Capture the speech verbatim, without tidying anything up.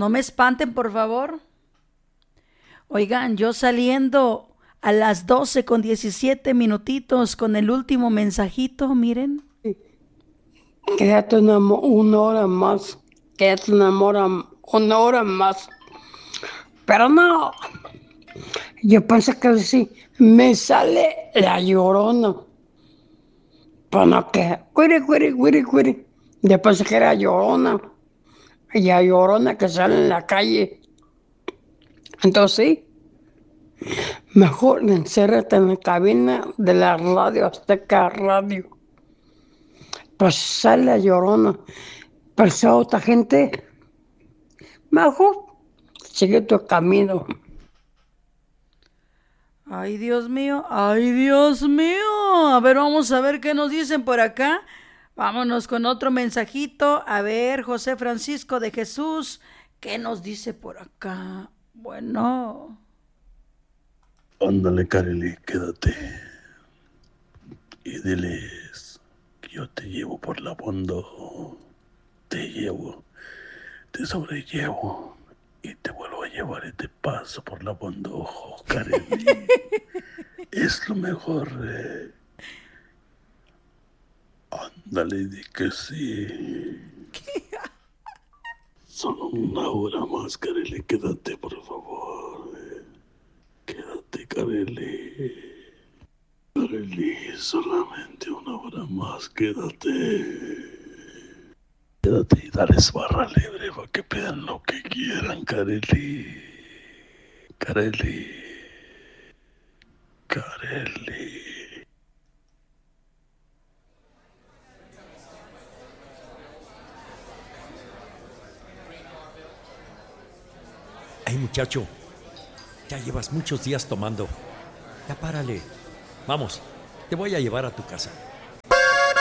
No me espanten, por favor. Oigan, yo saliendo a las doce con diecisiete minutitos con el último mensajito, miren. Quédate una, una hora más. Quédate una hora, una hora más. Pero no. Yo pensé que sí. Me sale la llorona. Pero no, que. Cuiri, cuiri, cuiri, cuiri. Yo pensé que era llorona. Y la llorona que sale en la calle. Entonces sí. Mejor encérrate en la cabina de la radio Azteca Radio. Pues sale la llorona. Pero esa otra gente, mejor sigue tu camino. Ay, Dios mío, ay, Dios mío. A ver, vamos a ver qué nos dicen por acá. Vámonos con otro mensajito. A ver, José Francisco de Jesús, ¿qué nos dice por acá? Bueno. Ándale, Kareli, quédate. Y diles que yo te llevo por la bondo. Te llevo, te sobrellevo y te vuelvo a llevar y te paso por la bondo, Kareli. Es lo mejor. Eh. Ándale, di que sí. Solo una hora más, Kareli, quédate, por favor. Eh. Quédate, Kareli. Kareli, solamente una hora más, quédate. Quédate y dales barra libre para que pidan lo que quieran, Kareli. Kareli. Kareli. Ay, muchacho, ya llevas muchos días tomando. Ya párale. Vamos, te voy a llevar a tu casa.